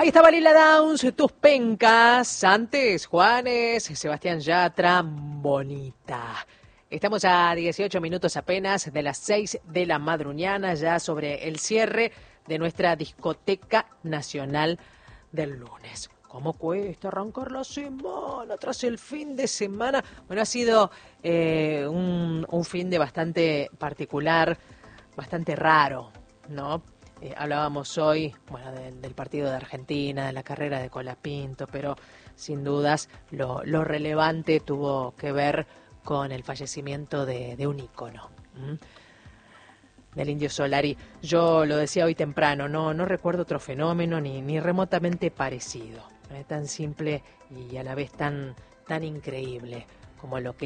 Ahí estaba Lila Downs, Tus Pencas, antes Juanes, Sebastián Yatra, Bonita. Estamos a 18 minutos apenas de las 6 de la madrugada, ya sobre el cierre de nuestra discoteca nacional del lunes. ¿Cómo cuesta arrancar la semana tras el fin de semana? Bueno, ha sido un fin de bastante particular, bastante raro, ¿no? Hablábamos hoy, bueno, del partido de Argentina, de la carrera de Colapinto, pero sin dudas lo relevante tuvo que ver con el fallecimiento de un ícono, del Indio Solari. Yo lo decía hoy temprano, no recuerdo otro fenómeno ni remotamente parecido, tan simple y a la vez tan increíble como lo que